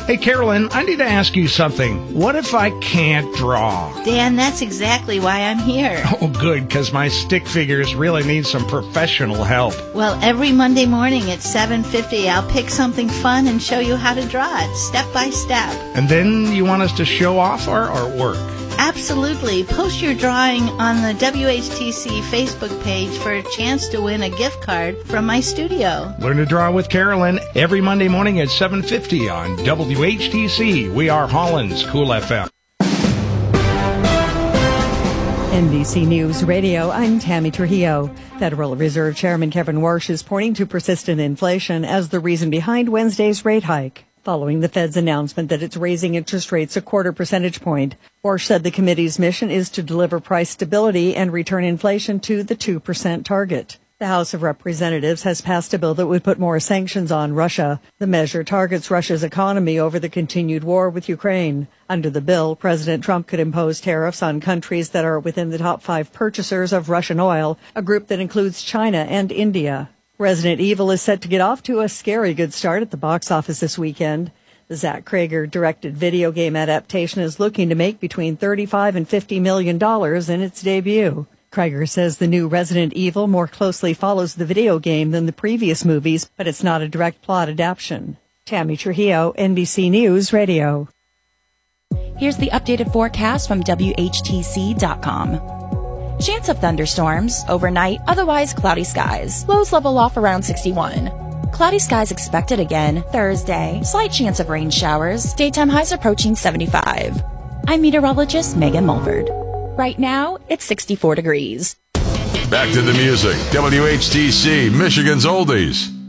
Hey, Carolyn, I need to ask you something. What if I can't draw? Dan, that's exactly why I'm here. Oh, good, because my stick figures really need some professional help. Well, every Monday morning at 7:50, I'll pick something fun and show you how to draw it, step by step. And then you want us to show off our artwork? Absolutely. Post your drawing on the WHTC Facebook page for a chance to win a gift card from my studio. Learn to draw with Carolyn every Monday morning at 7:50 on WHTC. We are Holland's Cool FM. NBC News Radio, I'm Tammy Trujillo. Federal Reserve Chairman Kevin Warsh is pointing to persistent inflation as the reason behind Wednesday's rate hike. Following the Fed's announcement that it's raising interest rates a quarter percentage point, Warsh said the committee's mission is to deliver price stability and return inflation to the 2% target. The House of Representatives has passed a bill that would put more sanctions on Russia. The measure targets Russia's economy over the continued war with Ukraine. Under the bill, President Trump could impose tariffs on countries that are within the top 5 purchasers of Russian oil, a group that includes China and India. Resident Evil is set to get off to a scary good start at the box office this weekend. The Zach Cregger-directed video game adaptation is looking to make between $35 and $50 million in its debut. Cregger says the new Resident Evil more closely follows the video game than the previous movies, but it's not a direct plot adaptation. Tammy Trujillo, NBC News Radio. Here's the updated forecast from WHTC.com. Chance of thunderstorms, overnight, otherwise cloudy skies. Lows level off around 61. Cloudy skies expected again Thursday. Slight chance of rain showers. Daytime highs approaching 75. I'm meteorologist Megan Mulford. Right now, it's 64 degrees. Back to the music. WHTC, Michigan's Oldies.